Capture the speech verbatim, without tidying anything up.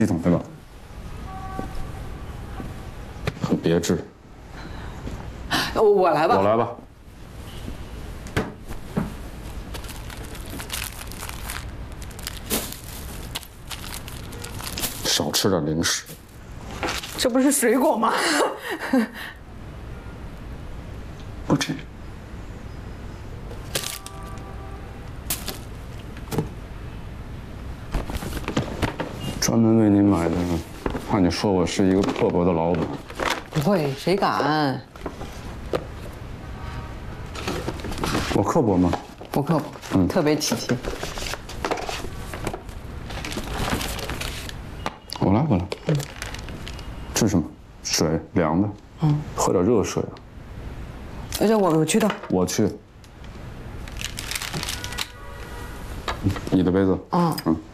系统对吧？很别致。 我来吧。 我来吧。少吃点零食。 这不是水果吗？ 不吃。专门为您买的，怕你说我是一个刻薄的老板。 不会，谁敢？ 我刻薄吗？ 不刻薄，嗯，特别体贴。 我来，我来。嗯。这是什么？水，凉的。嗯。喝点热水啊。 而且我我去倒。 我去。你的杯子。嗯嗯。